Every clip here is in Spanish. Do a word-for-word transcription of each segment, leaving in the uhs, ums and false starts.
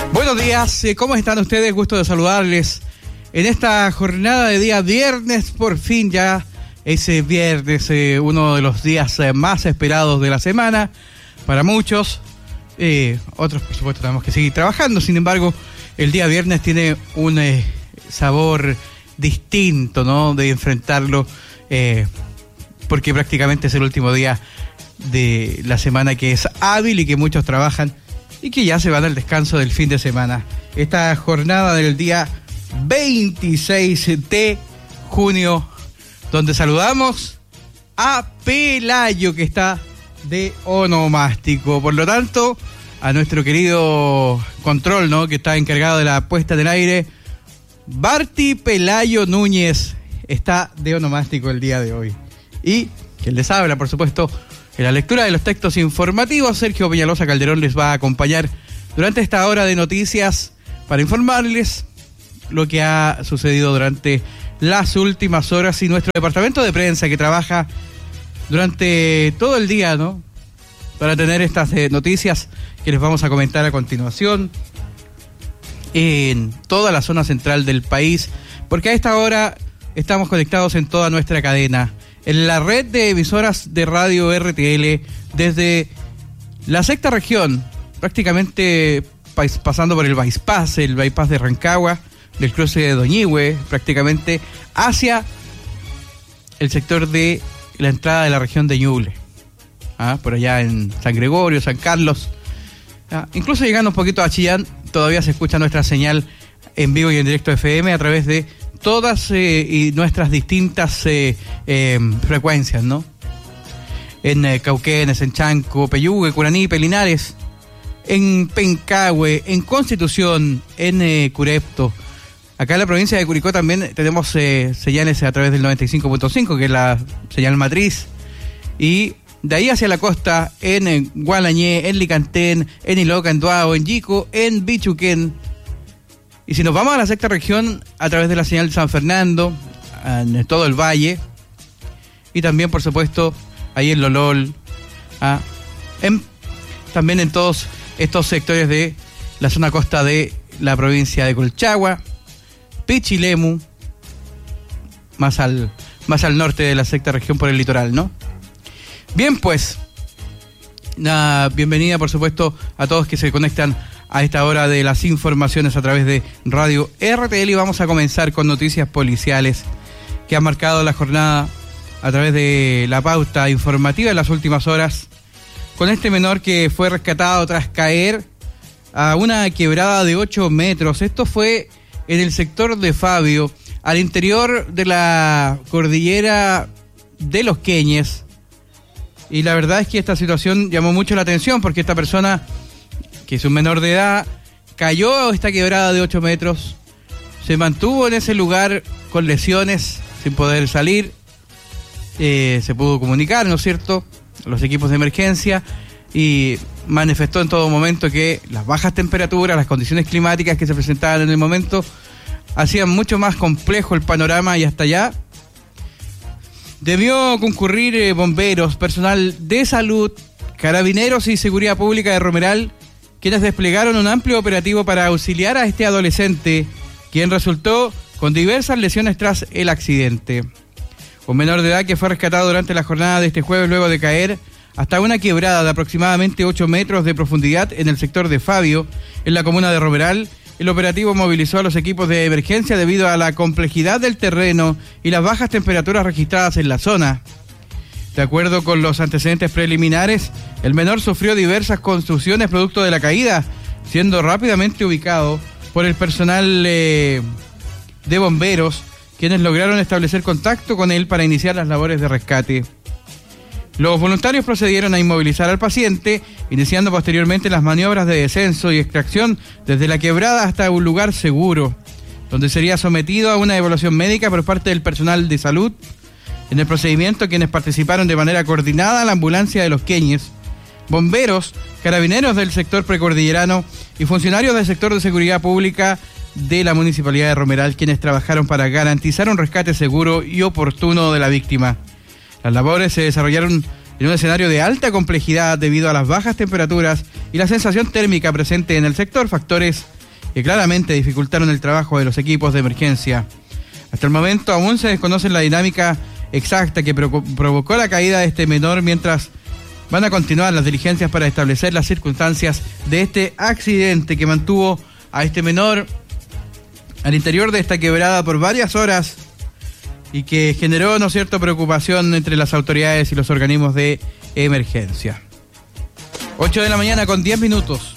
Buenos días, ¿cómo están ustedes? Gusto de saludarles en esta jornada de día viernes. Por fin ya ese viernes, eh, uno de los días eh, más esperados de la semana para muchos. Eh, otros, por supuesto, tenemos que seguir trabajando. Sin embargo, el día viernes tiene un eh, sabor distinto, ¿no? De enfrentarlo, eh, porque prácticamente es el último día de la semana que es hábil y que muchos trabajan y que ya se van al descanso del fin de semana. Esta jornada del día veintiséis de junio, donde saludamos a Pelayo, que está de onomástico. Por lo tanto, a nuestro querido control, ¿no?, que está encargado de la puesta en el aire, Barty Pelayo Núñez, está de onomástico el día de hoy. Y quien les habla, por supuesto, en la lectura de los textos informativos, Sergio Peñalosa Calderón les va a acompañar durante esta hora de noticias para informarles lo que ha sucedido durante las últimas horas, y nuestro departamento de prensa que trabaja durante todo el día, ¿no?, para tener estas eh, noticias que les vamos a comentar a continuación en toda la zona central del país, porque a esta hora estamos conectados en toda nuestra cadena, en la red de emisoras de radio R T L, desde la sexta región, prácticamente pasando por el bypass, el bypass de Rancagua, del cruce de Doñihue, prácticamente hacia el sector de la entrada de la región de Ñuble, ¿ah? Por allá en San Gregorio, San Carlos, ¿ah? Incluso llegando un poquito a Chillán, todavía se escucha nuestra señal en vivo y en directo F M a través de todas eh, y nuestras distintas eh, eh, frecuencias, ¿no? En eh, Cauquenes, en Chanco, Peyúgue, Curanipe, Linares, en Pencahue, en Constitución, en eh, Curepto. Acá en la provincia de Curicó también tenemos eh, señales a través del noventa y cinco punto cinco, que es la señal matriz. Y de ahí hacia la costa, en, en Gualañé, en Licantén, en Iloca, en Duao, en Yico, en Bichuquén. Y si nos vamos a la sexta región, a través de la señal de San Fernando, en todo el valle, y también, por supuesto, ahí en Lolol, ¿ah? en, también en todos estos sectores de la zona costa de la provincia de Colchagua, Pichilemu, más al, más al norte de la sexta región por el litoral, ¿no? Bien, pues, una bienvenida, por supuesto, a todos que se conectan a esta hora de las informaciones a través de Radio R T L, y vamos a comenzar con noticias policiales que han marcado la jornada a través de la pauta informativa en las últimas horas, con este menor que fue rescatado tras caer a una quebrada de ocho metros. Esto fue en el sector de Fabio, al interior de la cordillera de Los Queñes, y la verdad es que esta situación llamó mucho la atención, porque esta persona, que es un menor de edad, cayó a esta quebrada de ocho metros, se mantuvo en ese lugar con lesiones, sin poder salir, eh, se pudo comunicar, ¿no es cierto?, los equipos de emergencia, y manifestó en todo momento que las bajas temperaturas, las condiciones climáticas que se presentaban en el momento, hacían mucho más complejo el panorama, y hasta allá debió concurrir eh, bomberos, personal de salud, carabineros y seguridad pública de Romeral, quienes desplegaron un amplio operativo para auxiliar a este adolescente, quien resultó con diversas lesiones tras el accidente. Un menor de edad que fue rescatado durante la jornada de este jueves luego de caer hasta una quebrada de aproximadamente ocho metros de profundidad en el sector de Fabio, en la comuna de Romeral. El operativo movilizó a los equipos de emergencia debido a la complejidad del terreno y las bajas temperaturas registradas en la zona. De acuerdo con los antecedentes preliminares, el menor sufrió diversas contusiones producto de la caída, siendo rápidamente ubicado por el personal eh, de bomberos, quienes lograron establecer contacto con él para iniciar las labores de rescate. Los voluntarios procedieron a inmovilizar al paciente, iniciando posteriormente las maniobras de descenso y extracción desde la quebrada hasta un lugar seguro, donde sería sometido a una evaluación médica por parte del personal de salud. En el procedimiento, quienes participaron de manera coordinada, la ambulancia de Los Queñes, bomberos, carabineros del sector precordillerano y funcionarios del sector de seguridad pública de la Municipalidad de Romeral, quienes trabajaron para garantizar un rescate seguro y oportuno de la víctima. Las labores se desarrollaron en un escenario de alta complejidad debido a las bajas temperaturas y la sensación térmica presente en el sector, factores que claramente dificultaron el trabajo de los equipos de emergencia. Hasta el momento aún se desconoce la dinámica exacta que pro- provocó la caída de este menor, mientras van a continuar las diligencias para establecer las circunstancias de este accidente que mantuvo a este menor al interior de esta quebrada por varias horas y que generó, ¿no es cierto?, preocupación entre las autoridades y los organismos de emergencia. ocho de la mañana con diez minutos.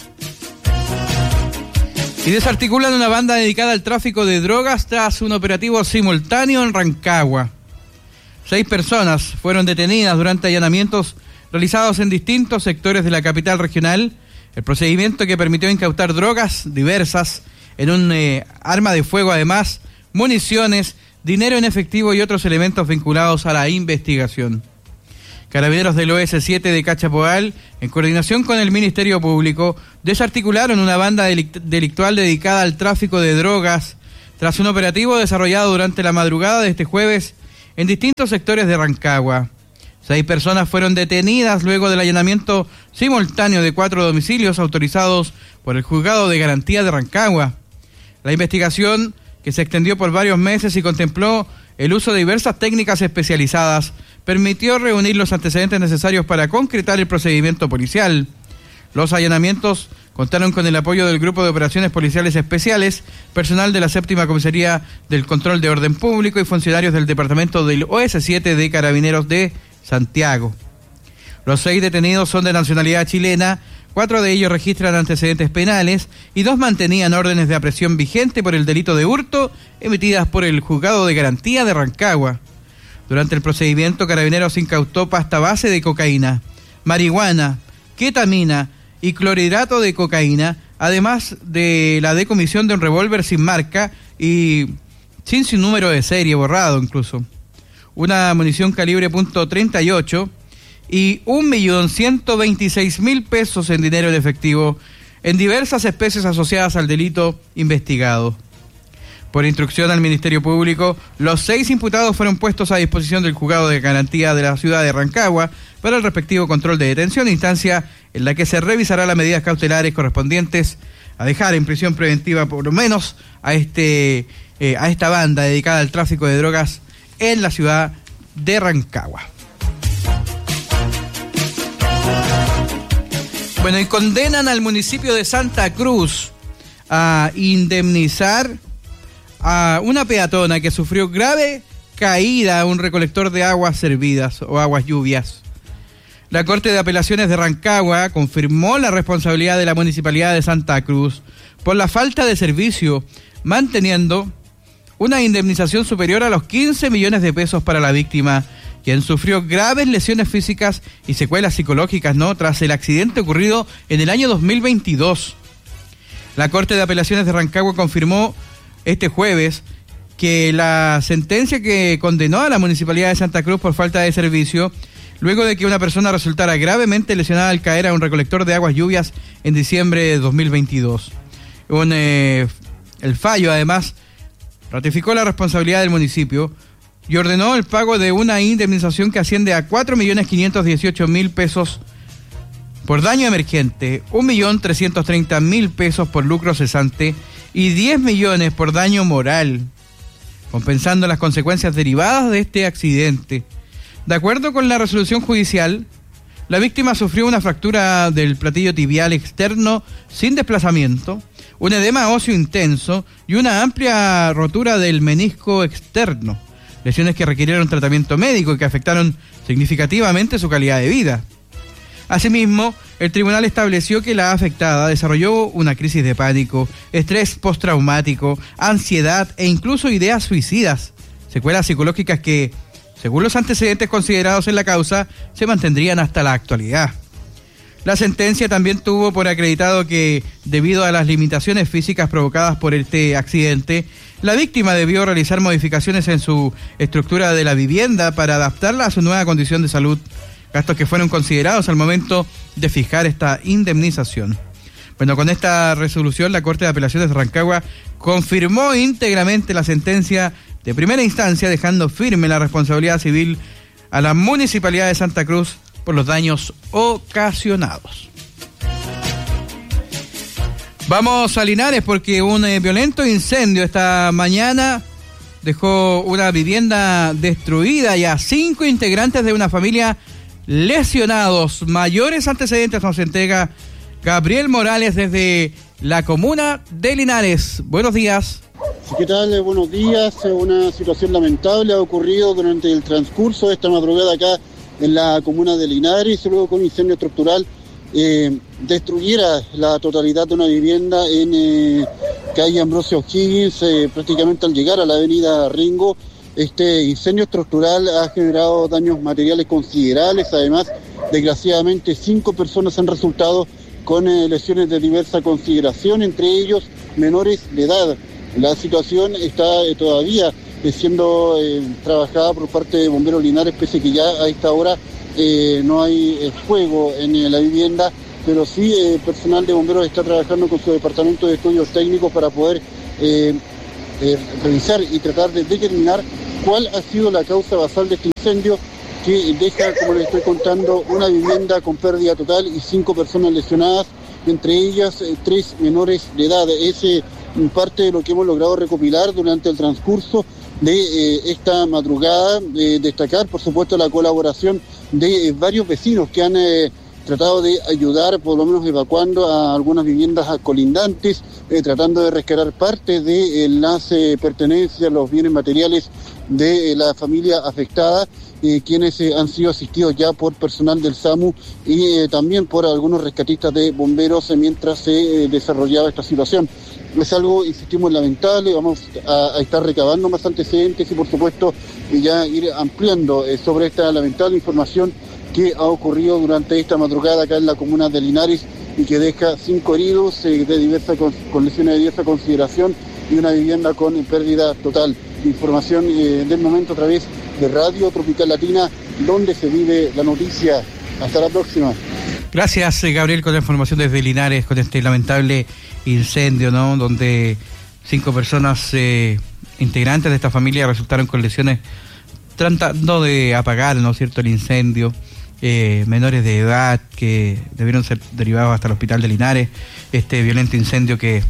Y desarticulan una banda dedicada al tráfico de drogas tras un operativo simultáneo en Rancagua. Seis personas fueron detenidas durante allanamientos realizados en distintos sectores de la capital regional. El procedimiento que permitió incautar drogas diversas en un eh, arma de fuego, además municiones, dinero en efectivo y otros elementos vinculados a la investigación. Carabineros del O S siete de Cachapoal, en coordinación con el Ministerio Público, desarticularon una banda delict- delictual dedicada al tráfico de drogas tras un operativo desarrollado durante la madrugada de este jueves en distintos sectores de Rancagua. Seis personas fueron detenidas luego del allanamiento simultáneo de cuatro domicilios autorizados por el Juzgado de Garantía de Rancagua. La investigación, que se extendió por varios meses y contempló el uso de diversas técnicas especializadas, permitió reunir los antecedentes necesarios para concretar el procedimiento policial. Los allanamientos contaron con el apoyo del Grupo de Operaciones Policiales Especiales, personal de la Séptima Comisaría del Control de Orden Público y funcionarios del Departamento del O S siete de Carabineros de Santiago. Los seis detenidos son de nacionalidad chilena, cuatro de ellos registran antecedentes penales y dos mantenían órdenes de aprehensión vigente por el delito de hurto emitidas por el Juzgado de Garantía de Rancagua. Durante el procedimiento, Carabineros incautó pasta base de cocaína, marihuana, ketamina y clorhidrato de cocaína, además de la decomisión de un revólver sin marca y sin su número de serie, borrado incluso, una munición calibre punto treinta y ocho y un millón ciento veintiséis mil pesos en dinero en efectivo en diversas especies asociadas al delito investigado. Por instrucción al Ministerio Público, los seis imputados fueron puestos a disposición del Juzgado de Garantía de la ciudad de Rancagua para el respectivo control de detención, instancia en la que se revisará las medidas cautelares correspondientes a dejar en prisión preventiva por lo menos a este eh, a esta banda dedicada al tráfico de drogas en la ciudad de Rancagua. Bueno, y condenan al municipio de Santa Cruz a indemnizar a una peatona que sufrió grave caída a un recolector de aguas servidas o aguas lluvias. La Corte de Apelaciones de Rancagua confirmó la responsabilidad de la Municipalidad de Santa Cruz por la falta de servicio, manteniendo una indemnización superior a los quince millones de pesos para la víctima, quien sufrió graves lesiones físicas y secuelas psicológicas, ¿no?, tras el accidente ocurrido en el año dos mil veintidós. La Corte de Apelaciones de Rancagua confirmó este jueves que la sentencia que condenó a la Municipalidad de Santa Cruz por falta de servicio, luego de que una persona resultara gravemente lesionada al caer a un recolector de aguas lluvias en diciembre de dos mil veintidós. Un, eh, el fallo, además, ratificó la responsabilidad del municipio y ordenó el pago de una indemnización que asciende a cuatro millones quinientos dieciocho mil pesos por daño emergente, un millón trescientos treinta mil pesos por lucro cesante y diez millones por daño moral, compensando las consecuencias derivadas de este accidente. De acuerdo con la resolución judicial, la víctima sufrió una fractura del platillo tibial externo sin desplazamiento, un edema óseo intenso y una amplia rotura del menisco externo, lesiones que requirieron tratamiento médico y que afectaron significativamente su calidad de vida. Asimismo, el tribunal estableció que la afectada desarrolló una crisis de pánico, estrés postraumático, ansiedad e incluso ideas suicidas, secuelas psicológicas que, según los antecedentes considerados en la causa, se mantendrían hasta la actualidad. La sentencia también tuvo por acreditado que, debido a las limitaciones físicas provocadas por este accidente, la víctima debió realizar modificaciones en su estructura de la vivienda para adaptarla a su nueva condición de salud, gastos que fueron considerados al momento de fijar esta indemnización. Bueno, con esta resolución, la Corte de Apelaciones de Rancagua confirmó íntegramente la sentencia de primera instancia, dejando firme la responsabilidad civil a la Municipalidad de Santa Cruz por los daños ocasionados. Vamos a Linares porque un eh, violento incendio esta mañana dejó una vivienda destruida y a cinco integrantes de una familia lesionados. Mayores antecedentes nos entrega Gabriel Morales desde la comuna de Linares. Buenos días. ¿Qué tal? Buenos días. Una situación lamentable ha ocurrido durante el transcurso de esta madrugada acá en la comuna de Linares, luego con un incendio estructural eh, destruyera la totalidad de una vivienda en eh, calle Ambrosio O'Higgins, eh, prácticamente al llegar a la avenida Ringo. Este incendio estructural ha generado daños materiales considerables. Además, desgraciadamente, cinco personas han resultado con eh, lesiones de diversa consideración, entre ellos menores de edad. La situación está eh, todavía eh, siendo eh, trabajada por parte de Bomberos Linares, pese que ya a esta hora eh, no hay eh, fuego en eh, la vivienda, pero sí el eh, personal de bomberos está trabajando con su departamento de estudios técnicos para poder eh, eh, revisar y tratar de determinar cuál ha sido la causa basal de este incendio que deja, como les estoy contando, una vivienda con pérdida total y cinco personas lesionadas, entre ellas eh, tres menores de edad. Es eh, parte de lo que hemos logrado recopilar durante el transcurso de eh, esta madrugada. Eh, destacar, por supuesto, la colaboración de eh, varios vecinos que han eh, tratado de ayudar, por lo menos evacuando a algunas viviendas colindantes, eh, tratando de rescatar parte de eh, las eh, pertenencias, los bienes materiales de eh, la familia afectada, eh, quienes eh, han sido asistidos ya por personal del SAMU y eh, también por algunos rescatistas de bomberos eh, mientras se eh, desarrollaba esta situación. Es algo, insistimos, lamentable. Vamos a, a estar recabando más antecedentes y, por supuesto, ya ir ampliando eh, sobre esta lamentable información que ha ocurrido durante esta madrugada acá en la comuna de Linares y que deja cinco heridos eh, de diversa con, con lesiones de diversa consideración y una vivienda con pérdida total. Información eh, del momento a través de Radio Tropical Latina, donde se vive la noticia. Hasta la próxima. Gracias, Gabriel, con la información desde Linares, con este lamentable incendio, ¿no? Donde cinco personas eh, integrantes de esta familia resultaron con lesiones tratando de apagar, ¿no es cierto?, el incendio. Eh, menores de edad que debieron ser derivados hasta el hospital de Linares. Este violento incendio que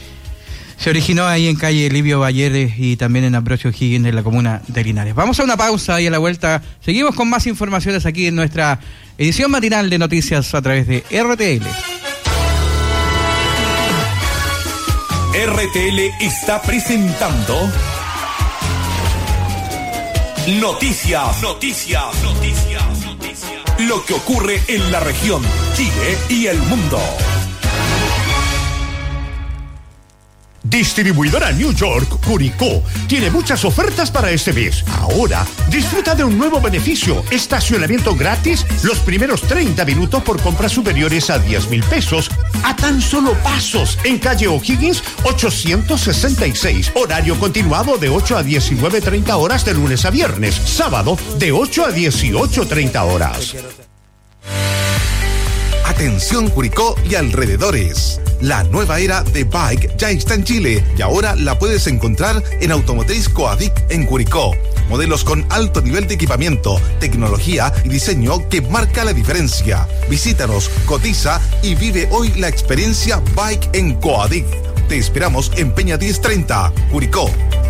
se originó ahí en calle Livio Valleres y también en Ambrosio O'Higgins, en la comuna de Linares. Vamos a una pausa y a la vuelta seguimos con más informaciones aquí en nuestra edición matinal de noticias a través de R T L. R T L está presentando Noticias, Noticias, Noticias, Noticias. Lo que ocurre en la región, Chile y el mundo. Distribuidora New York Curicó tiene muchas ofertas para este mes. Ahora, disfruta de un nuevo beneficio: estacionamiento gratis los primeros treinta minutos por compras superiores a diez mil pesos, a tan solo pasos, en calle O'Higgins ochocientos sesenta y seis. Horario continuado de ocho a diecinueve treinta horas de lunes a viernes. Sábado de ocho a dieciocho treinta horas. Atención Curicó y alrededores. La nueva era de Bike ya está en Chile y ahora la puedes encontrar en Automotriz Coadic en Curicó. Modelos con alto nivel de equipamiento, tecnología y diseño que marca la diferencia. Visítanos, cotiza y vive hoy la experiencia Bike en Coadic. Te esperamos en Peña diez treinta, Curicó.